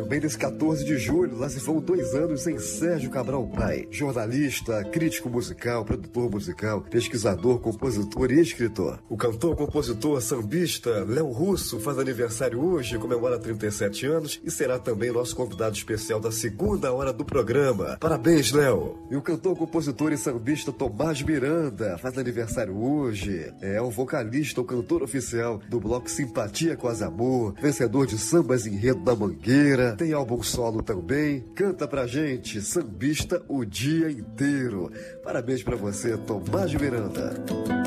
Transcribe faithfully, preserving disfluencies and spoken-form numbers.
Também nesse quatorze de julho, lá se vão dois anos sem Sérgio Cabral Pai. Jornalista, crítico musical, produtor musical, pesquisador, compositor e escritor. O cantor, compositor, sambista Léo Russo faz aniversário hoje, comemora trinta e sete anos e será também nosso convidado especial da segunda hora do programa. Parabéns, Léo! E o cantor, compositor e sambista Tomás Miranda faz aniversário hoje. É o vocalista, o cantor oficial do bloco Simpatia Quase Amor, vencedor de Sambas Enredo da Mangueira, tem álbum solo também, canta pra gente, sambista o dia inteiro. Parabéns pra você, Tomás Miranda.